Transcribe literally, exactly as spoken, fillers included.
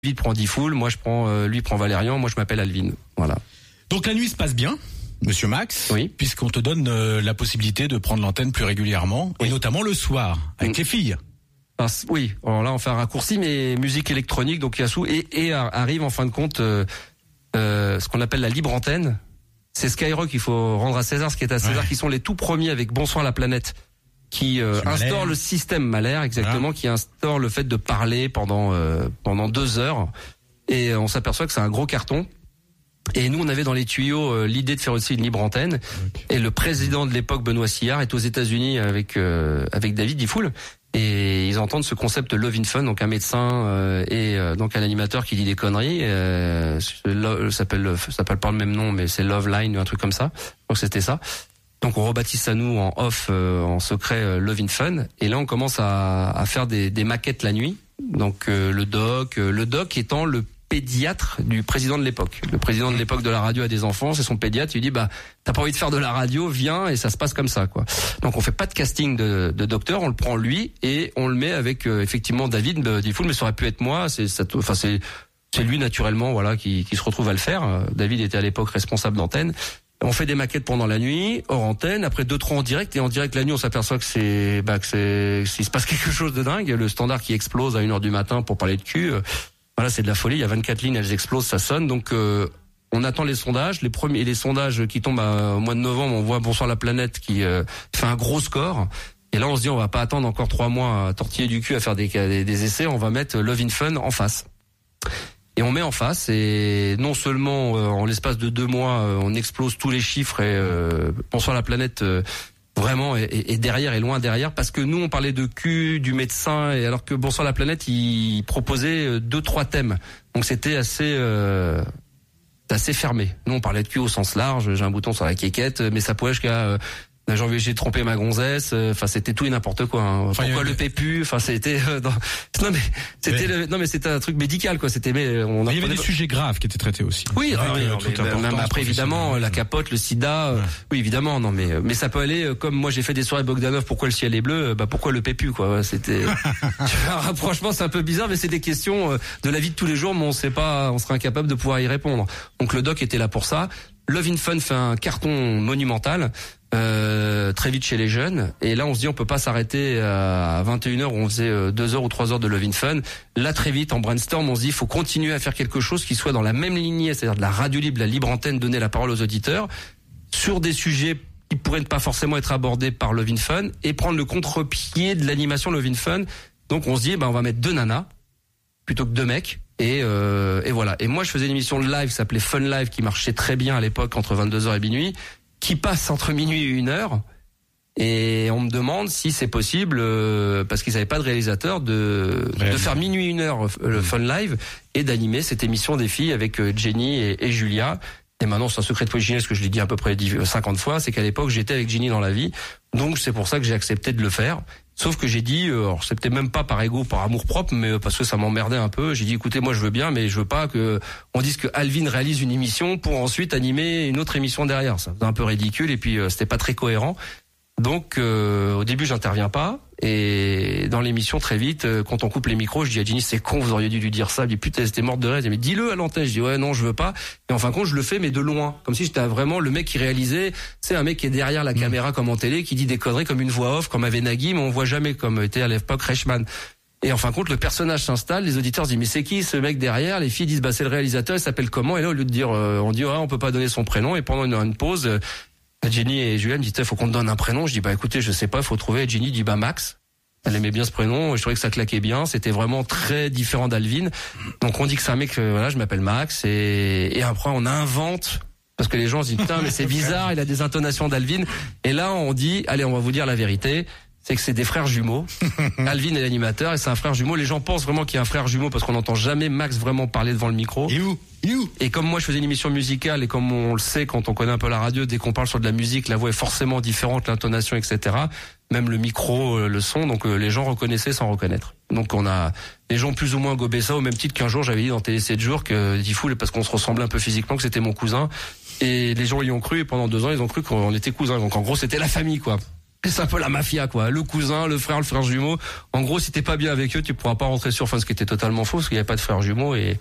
David prend Diffoul, moi je prends, euh, lui prend Valérian, moi je m'appelle Alvin. Voilà. Donc la nuit se passe bien, Monsieur Max, oui. puisqu'on te donne euh, la possibilité de prendre l'antenne plus régulièrement, oui. et notamment le soir, avec mmh. les filles. Alors, oui, alors là on fait un raccourci, mais musique électronique, donc Yassou, et, et arrive en fin de compte euh, euh, ce qu'on appelle la libre antenne. C'est Skyrock, il faut rendre à César ce qui est à César, ouais. qui sont les tout premiers avec Bonsoir la planète, qui euh, instaure le système Malher, exactement, ah. qui instaure le fait de parler pendant euh, pendant deux heures, et on s'aperçoit que c'est un gros carton. Et nous, on avait dans les tuyaux euh, l'idée de faire aussi une libre antenne. Okay. Et le président de l'époque, Benoît Sillard, est aux États-Unis avec euh, avec David Diffoul, et ils entendent ce concept Love in Fun, donc un médecin euh, et euh, donc un animateur qui dit des conneries. Euh, ça s'appelle ça s'appelle pas le même nom, mais c'est Love Line ou un truc comme ça. Donc c'était ça. Donc on rebaptise ça nous en off, euh, en secret, euh, Love in Fun. Et là on commence à, à faire des, des maquettes la nuit. Donc euh, le doc, euh, le doc étant le pédiatre du président de l'époque. Le président de l'époque de la radio a des enfants, c'est son pédiatre. Il lui dit bah t'as pas envie de faire de la radio, viens, et ça se passe comme ça quoi. Donc on fait pas de casting de, de docteur, on le prend lui et on le met avec euh, effectivement David Diffoul, mais ça aurait pu être moi. C'est ça, enfin c'est c'est lui naturellement voilà qui, qui se retrouve à le faire. David était à l'époque responsable d'antenne. On fait des maquettes pendant la nuit, hors antenne, après deux, trois en direct, et en direct la nuit, on s'aperçoit que c'est, bah, que c'est, s'il se passe quelque chose de dingue, le standard qui explose à une heure du matin pour parler de cul, euh, voilà, c'est de la folie, il y a vingt-quatre lignes, elles explosent, ça sonne, donc, euh, on attend les sondages, les premiers, les sondages qui tombent à, au mois de novembre, on voit Bonsoir la planète qui, euh, fait un gros score, et là, on se dit, on va pas attendre encore trois mois à tortiller du cul à faire des, des, des essais, on va mettre Love in Fun en face. Et on met en face, et non seulement euh, en l'espace de deux mois, euh, on explose tous les chiffres, et euh, Bonsoir la planète euh, vraiment est, est derrière et loin derrière, parce que nous on parlait de cul, du médecin, et alors que Bonsoir la planète il proposait deux trois thèmes, donc c'était assez euh, assez fermé. Nous on parlait de cul au sens large, j'ai un bouton sur la quéquette, mais ça pouvait jusqu'à euh, j'ai envie, j'ai trompé ma gonzesse. Enfin, c'était tout et n'importe quoi. Hein. Enfin, pourquoi le pépu? Enfin, c'était euh, dans... non mais c'était mais... Le... non mais c'était un truc médical quoi. C'était mais on. Il y avait des sujets graves qui étaient traités aussi. Oui, ah, oui, non, mais, même après évidemment la capote, le sida. Ouais. Euh, oui, évidemment, non mais mais ça peut aller euh, comme moi j'ai fait des soirées Bogdanov. Pourquoi le ciel est bleu? Bah pourquoi le pépu quoi? C'était. Franchement, c'est un peu bizarre, mais c'est des questions euh, de la vie de tous les jours, mais on sait pas, on serait incapable de pouvoir y répondre. Donc le doc était là pour ça. Love in Fun fait un carton monumental. Euh, très vite chez les jeunes, et là on se dit on peut pas s'arrêter à vingt et une heures où on faisait deux heures ou trois heures de Love in Fun. Là très vite en brainstorm on se dit il faut continuer à faire quelque chose qui soit dans la même lignée, c'est-à-dire de la radio libre, la libre antenne, donner la parole aux auditeurs sur des sujets qui pourraient ne pas forcément être abordés par Love in Fun, et prendre le contre-pied de l'animation Love in Fun. Donc on se dit ben on va mettre deux nanas plutôt que deux mecs. Et, euh, et voilà. Et moi je faisais une émission de live qui s'appelait Fun Live, qui marchait très bien à l'époque entre vingt-deux heures et minuit, qui passe entre minuit et une heure, et on me demande si c'est possible, euh, parce qu'ils n'avaient pas de réalisateur, de, de faire minuit une heure le mmh. Fun Live, et d'animer cette émission des filles avec euh, Jenny et, et Julia. Et maintenant c'est un secret de polichinelle, ce que je l'ai dit à peu près cinquante fois, c'est qu'à l'époque j'étais avec Jenny dans la vie, donc c'est pour ça que j'ai accepté de le faire. Sauf que j'ai dit, euh, alors c'est peut-être même pas par ego, par amour propre, mais parce que ça m'emmerdait un peu. J'ai dit, écoutez, moi je veux bien, mais je veux pas que on dise que Alvin réalise une émission pour ensuite animer une autre émission derrière. Ça c'est un peu ridicule, et puis euh, c'était pas très cohérent. Donc euh, au début j'interviens pas, et dans l'émission très vite, euh, quand on coupe les micros, je dis à Jenny c'est con, vous auriez dû lui dire ça. Elle dit putain c'était morte de rire. Elle dit mais dis-le à l'antenne. Je dis ouais non je veux pas. Et en fin de compte je le fais mais de loin, comme si j'étais vraiment le mec qui réalisait. C'est un mec qui est derrière la caméra comme en télé, qui dit des conneries comme une voix off, comme avait Nagui, mais on voit jamais comme était à l'époque Reichmann. Et en fin de compte le personnage s'installe, les auditeurs se disent mais c'est qui ce mec derrière? Les filles disent bah c'est le réalisateur, il s'appelle comment? Et là au lieu de dire euh, on dit ouais on peut pas donner son prénom, et pendant une, une pause euh, Jenny et Julien me disent il faut qu'on te donne un prénom. Je dis bah écoutez je sais pas, il faut trouver. Et Jenny dit bah Max. Elle aimait bien ce prénom, je trouvais que ça claquait bien, c'était vraiment très différent d'Alvin. Donc on dit que c'est un mec, euh, voilà, je m'appelle Max, et, et après on invente, parce que les gens se disent putain mais c'est bizarre, il a des intonations d'Alvin. Et là on dit allez on va vous dire la vérité, c'est que c'est des frères jumeaux. Alvin est l'animateur et c'est un frère jumeau. Les gens pensent vraiment qu'il y a un frère jumeau parce qu'on n'entend jamais Max vraiment parler devant le micro. Et où Et où Et comme moi je faisais une émission musicale, et comme on le sait quand on connaît un peu la radio, dès qu'on parle sur de la musique, la voix est forcément différente, l'intonation, et cetera. Même le micro, le son, donc euh, les gens reconnaissaient sans reconnaître. Donc on a les gens plus ou moins gobé ça, au même titre qu'un jour j'avais dit dans Télé sept jours que Diffoul, parce qu'on se ressemblait un peu physiquement, que c'était mon cousin. Et les gens y ont cru, et pendant deux ans ils ont cru qu'on était cousins. Donc en gros c'était la famille quoi. c'est un peu la mafia, quoi. Le cousin, le frère, le frère jumeau. En gros, si t'es pas bien avec eux, tu pourras pas rentrer sur Fun, ce qui était totalement faux, parce qu'il n'y avait pas de frère jumeau et